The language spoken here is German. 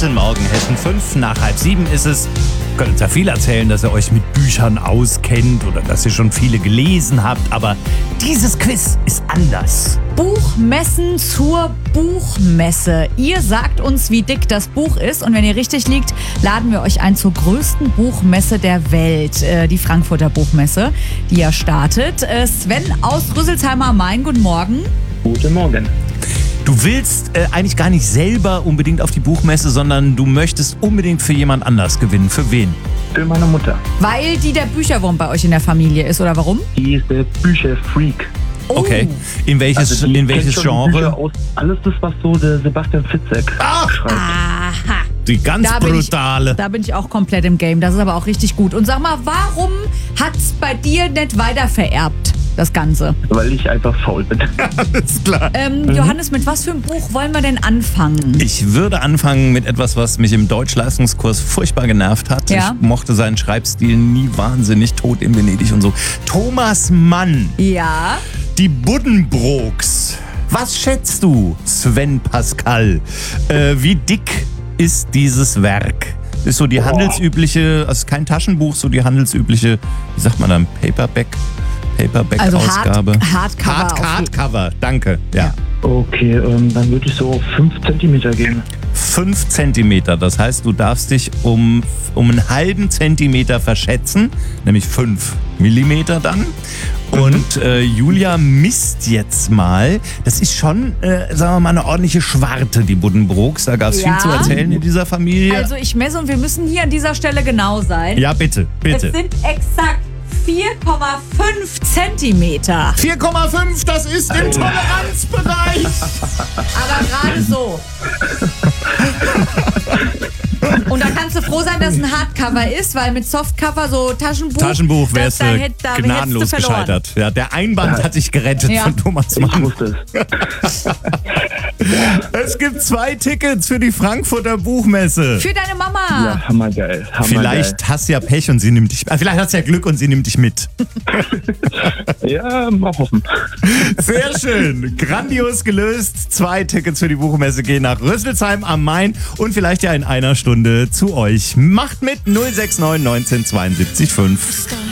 Guten Morgen, Hessen. 6:05 ist es. Ihr könnt uns ja viel erzählen, dass ihr euch mit Büchern auskennt oder dass ihr schon viele gelesen habt, aber dieses Quiz ist anders. Buchmessen zur Buchmesse. Ihr sagt uns, wie dick das Buch ist, und wenn ihr richtig liegt, laden wir euch ein zur größten Buchmesse der Welt, die Frankfurter Buchmesse, die ja startet. Sven aus Rüsselsheimer am Main, guten Morgen. Guten Morgen. Du willst eigentlich gar nicht selber unbedingt auf die Buchmesse, sondern du möchtest unbedingt für jemand anders gewinnen. Für wen? Für meine Mutter. Weil die der Bücherwurm bei euch in der Familie ist, oder warum? Die ist der Bücherfreak. Okay. In welches, Also die in welches kennt schon Genre? Bücher aus, alles das, was so der Sebastian Fitzek schreibt. Aha. Die ganz brutale. Da bin ich auch komplett im Game. Das ist aber auch richtig gut. Und sag mal, warum hat's bei dir nicht weiter vererbt, das Ganze? Weil ich einfach faul bin. Alles klar. Johannes, mit was für einem Buch wollen wir denn anfangen? Ich würde anfangen mit etwas, was mich im Deutschleistungskurs furchtbar genervt hat. Ja. Ich mochte seinen Schreibstil nie wahnsinnig. Tod in Venedig und so. Thomas Mann. Ja. Die Buddenbrooks. Was schätzt du, Sven Pascal? Wie dick ist dieses Werk? Ist so die handelsübliche, also kein Taschenbuch, so die handelsübliche, wie sagt man dann, Also Paperback-Ausgabe. Hardcover. Hardcover, danke. Ja. Okay, dann würde ich so auf 5 Zentimeter gehen. 5 Zentimeter, das heißt, du darfst dich um einen halben Zentimeter verschätzen, nämlich 5 Millimeter dann. Und Julia misst jetzt mal. Das ist schon, sagen wir mal, eine ordentliche Schwarte, die Buddenbrooks. Da gab es viel zu erzählen in dieser Familie. Also ich messe, und wir müssen hier an dieser Stelle genau sein. Ja, bitte, Es bitte. sind exakt 4,5 Zentimeter. 4,5, das ist im Toleranzbereich. Aber gerade so. Und da kannst du froh sein, dass es ein Hardcover ist, weil mit Softcover, so Taschenbuch wärst da du hättest du gnadenlos verloren. gescheitert. Ja, der Einband hat dich gerettet Ja. von Thomas Ich Mann. wusste es. Es gibt 2 Tickets für die Frankfurter Buchmesse. Für deine Mama. Ja, hammergeil. Vielleicht hast du ja Pech und sie nimmt dich. Vielleicht hast du ja Glück und sie nimmt dich mit. Ja, mal hoffen. Sehr schön. Grandios gelöst. 2 Tickets für die Buchmesse gehen nach Rüsselsheim am Main und vielleicht ja in einer Stunde zu euch. Macht mit 069 19 72 5.